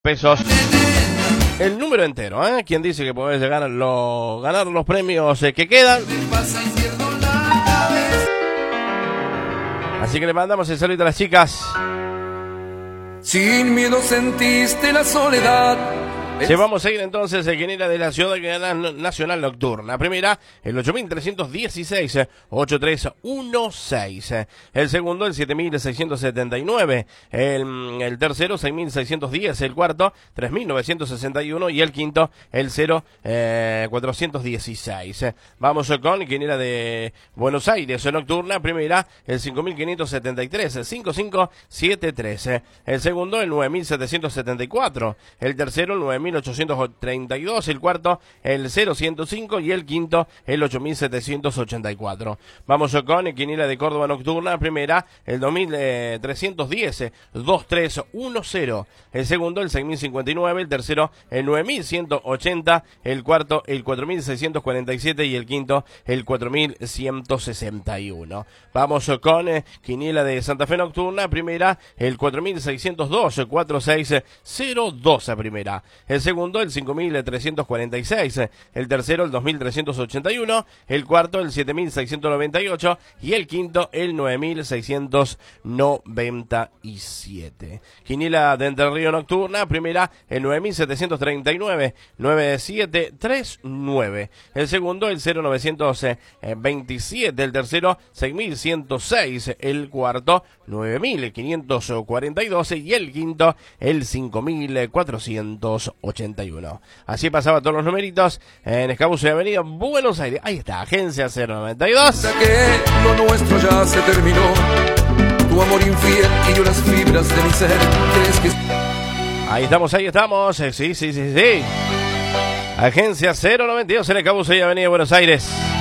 pesos. El número entero, ¿eh? ¿Quién dice que podés ganar los premios que quedan? Así que le mandamos el saludo a las chicas. Sin miedo sentiste la soledad. Vamos a ir entonces a quiniela de la Ciudad Nacional Nocturna. Primera, el 8316, 8316. El segundo, el 7679. El tercero, 6610. El cuarto, 3961. Y el quinto, el 0416. Vamos con quiniela de Buenos Aires Nocturna. Primera, el 5573, 5573. El segundo, el 9774. El tercero, el 9832, el cuarto el 0105 y el quinto el 8784. Vamos con quiniela de Córdoba Nocturna. Primera, el 2310, 2310. El segundo, el 6059. El tercero, el 9180. El cuarto, el 4647 y el quinto, el 4161. Vamos con quiniela de Santa Fe Nocturna. Primera, el 4602, 4602 a primera. El segundo, el 5346. El tercero, el 2381. El cuarto, el 7698. Y el quinto, el 9697. Quiniela de Entre Río Nocturna. Primera, el 9739. 9739. El segundo, el 0927. El tercero, 6106. El cuarto, 9542. Y el quinto, el 5481. Así pasaba todos los numeritos en Escabuz y Avenida Buenos Aires. Ahí está, Agencia 092. Que lo nuestro ya se terminó. Tu amor infiel y yo las fibras de mi ser. ¿Crees que... Ahí estamos. Sí. Agencia 092 en Escabuz y Avenida Buenos Aires.